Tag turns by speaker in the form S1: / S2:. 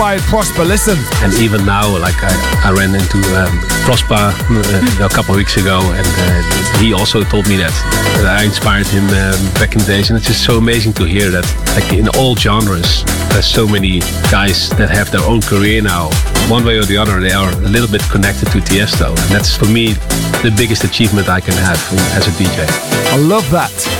S1: inspired Prosper. Listen.
S2: And even now, like I ran into Prosper a couple of weeks ago, and he also told me that I inspired him back in the days. And it's just so amazing to hear that, like in all genres, there's so many guys that have their own career now. One way or the other, they are a little bit connected to Tiesto. And that's, for me, the biggest achievement I can have as a DJ.
S1: I love that.